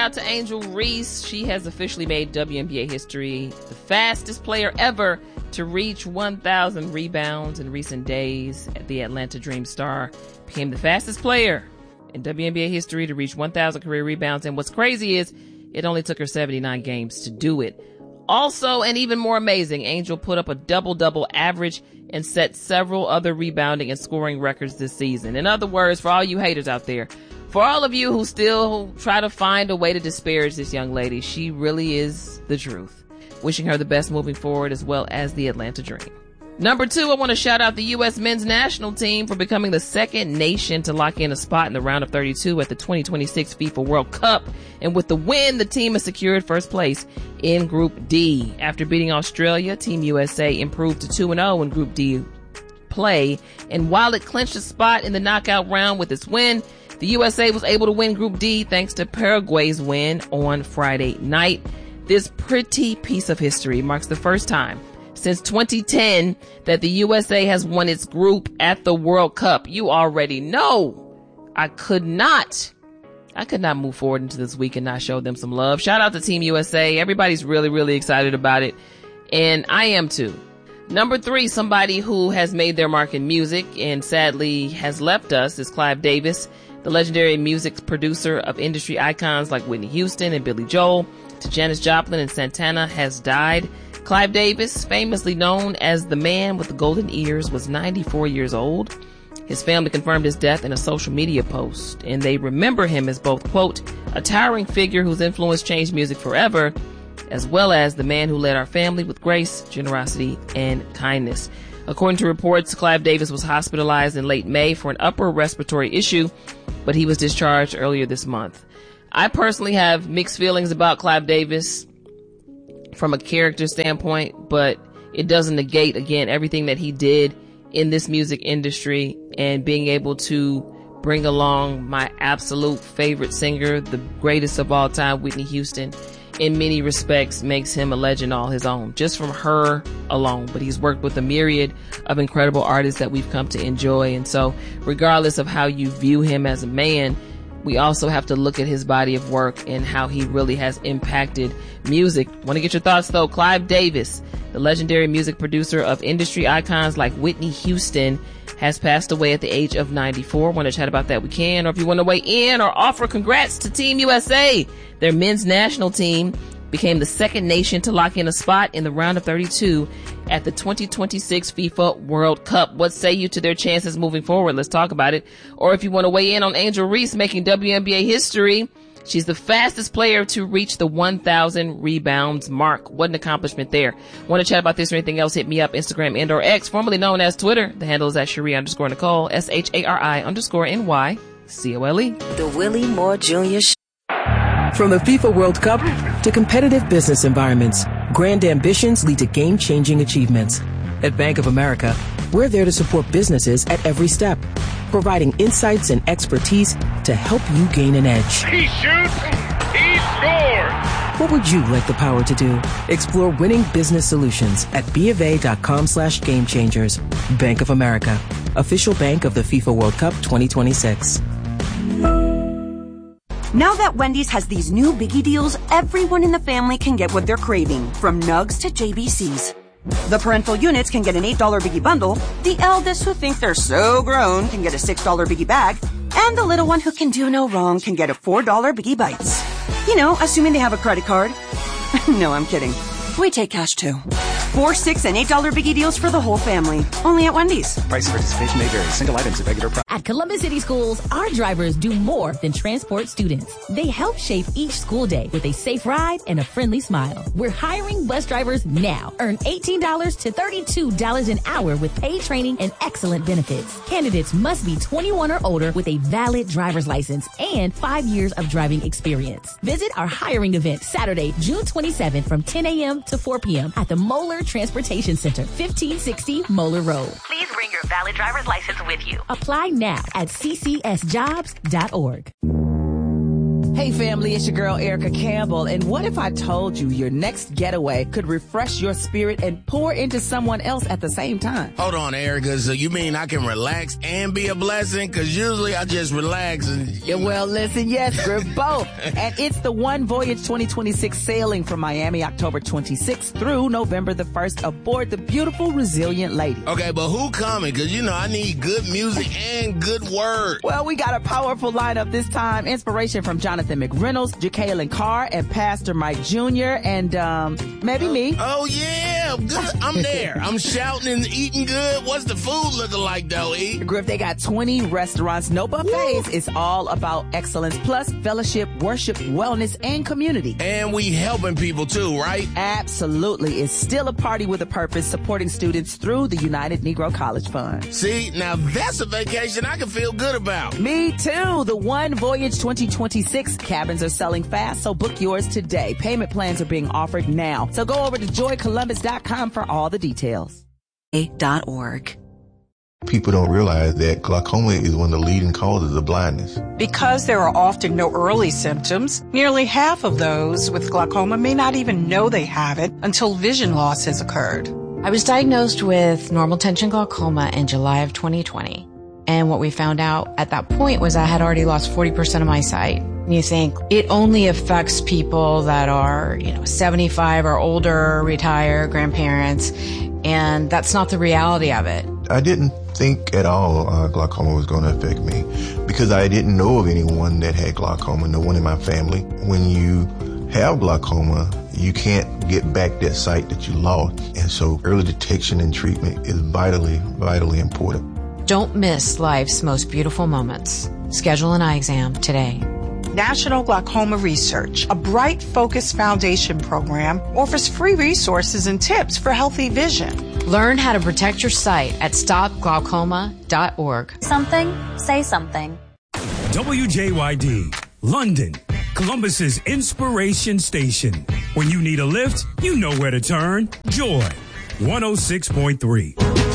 out to Angel Reese. She has officially made WNBA history, the fastest player ever to reach 1,000 rebounds in recent days. The Atlanta Dream star became the fastest player in WNBA history to reach 1,000 career rebounds. And what's crazy is it only took her 79 games to do it. Also, and even more amazing, Angel put up a double-double average and set several other rebounding and scoring records this season. In other words, for all you haters out there, for all of you who still try to find a way to disparage this young lady, she really is the truth. Wishing her the best moving forward, as well as the Atlanta Dream. Number 2, I want to shout out the U.S. men's national team for becoming the second nation to lock in a spot in the round of 32 at the 2026 FIFA World Cup. And with the win, the team has secured first place in Group D. After beating Australia, Team USA improved to 2-0 in Group D play. And while it clinched a spot in the knockout round with its win, the USA was able to win Group D thanks to Paraguay's win on Friday night. This pretty piece of history marks the first time since 2010 that the USA has won its group at the World Cup. You already know I could not move forward into this week and not show them some love. Shout out to Team USA. Everybody's really, really excited about it. And I am too. Number 3, somebody who has made their mark in music and sadly has left us is Clive Davis. The legendary music producer of industry icons like Whitney Houston and Billy Joel to Janis Joplin and Santana has died. Clive Davis, famously known as the man with the golden ears, was 94 years old. His family confirmed his death in a social media post, and they remember him as both, quote, a towering figure whose influence changed music forever, as well as the man who led our family with grace, generosity, and kindness. According to reports, Clive Davis was hospitalized in late May for an upper respiratory issue, but he was discharged earlier this month. I personally have mixed feelings about Clive Davis from a character standpoint, but it doesn't negate, again, everything that he did in this music industry and being able to bring along my absolute favorite singer, the greatest of all time, Whitney Houston, in many respects makes him a legend all his own, just from her alone. But he's worked with a myriad of incredible artists that we've come to enjoy. And so regardless of how you view him as a man, we also have to look at his body of work and how he really has impacted music. Want to get your thoughts though? Clive Davis, the legendary music producer of industry icons like Whitney Houston, has passed away at the age of 94. Want to chat about that? We can. Or if you want to weigh in or offer congrats to Team USA, their men's national team became the second nation to lock in a spot in the round of 32 at the 2026 FIFA World Cup. What say you to their chances moving forward? Let's talk about it. Or if you want to weigh in on Angel Reese making WNBA history, she's the fastest player to reach the 1,000 rebounds mark. What an accomplishment there. Want to chat about this or anything else? Hit me up, Instagram and or X, formerly known as Twitter. The handle is at Cherie_Nicole, SHARI_NYCOLE. The Willie Moore Jr. From the FIFA World Cup to competitive business environments, grand ambitions lead to game-changing achievements. At Bank of America, we're there to support businesses at every step, providing insights and expertise to help you gain an edge. He shoots, he scores! What would you like the power to do? Explore winning business solutions at BofA.com/gamechangers. Bank of America, official bank of the FIFA World Cup 2026. Now that Wendy's has these new biggie deals, everyone in the family can get what they're craving, from nugs to JBCs. The parental units can get an $8 biggie bundle, the eldest who think they're so grown can get a $6 biggie bag, and the little one who can do no wrong can get a $4 biggie bites. You know, assuming they have a credit card. No, I'm kidding. We take cash too. 4, 6, and $8 biggie deals for the whole family. Only at Wendy's. Price and participation may vary. Single items at regular price. At Columbus City Schools, our drivers do more than transport students. They help shape each school day with a safe ride and a friendly smile. We're hiring bus drivers now. Earn $18 to $32 an hour with paid training and excellent benefits. Candidates must be 21 or older with a valid driver's license and 5 years of driving experience. Visit our hiring event Saturday, June 27th from 10 a.m. to 4 p.m. at the Moeller Transportation Center, 1560 Moeller Road. Please bring your valid driver's license with you. Apply now at ccsjobs.org. Hey family, it's your girl Erica Campbell, and what if I told you your next getaway could refresh your spirit and pour into someone else at the same time? Hold on, Erica, so you mean I can relax and be a blessing? Because usually I just relax and... Yeah, well, listen, yes, we're both. And it's the One Voyage 2026 sailing from Miami, October 26th through November the 1st aboard the beautiful Resilient Lady. Okay, but who coming? Because, I need good music and good word. Well, we got a powerful lineup this time. Inspiration from Jonathan McReynolds, Jacqueline Carr, and Pastor Mike Jr., and maybe me. Oh, yeah. Good. I'm there. I'm shouting and eating good. What's the food looking like, though, E? Griff, they got 20 restaurants, no buffets. It's all about excellence, plus fellowship, worship, wellness, and community. And we helping people, too, right? Absolutely. It's still a party with a purpose, supporting students through the United Negro College Fund. See, now that's a vacation I can feel good about. Me too. The One Voyage 2026 cabins are selling fast, so book yours today. Payment plans are being offered now. So go over to joycolumbus.com for all the details. .org. People don't realize that glaucoma is one of the leading causes of blindness. Because there are often no early symptoms, nearly half of those with glaucoma may not even know they have it until vision loss has occurred. I was diagnosed with normal tension glaucoma in July of 2020. And what we found out at that point was I had already lost 40% of my sight. And you think it only affects people that are, 75 or older, retired, grandparents. And that's not the reality of it. I didn't think at all glaucoma was going to affect me because I didn't know of anyone that had glaucoma, no one in my family. When you have glaucoma, you can't get back that sight that you lost. And so early detection and treatment is vitally, vitally important. Don't miss life's most beautiful moments. Schedule an eye exam today. National Glaucoma Research, a Bright Focus Foundation program, offers free resources and tips for healthy vision. Learn how to protect your sight at stopglaucoma.org. Something, say something. WJYD, London, Columbus's inspiration station. When you need a lift, you know where to turn. Joy, 106.3.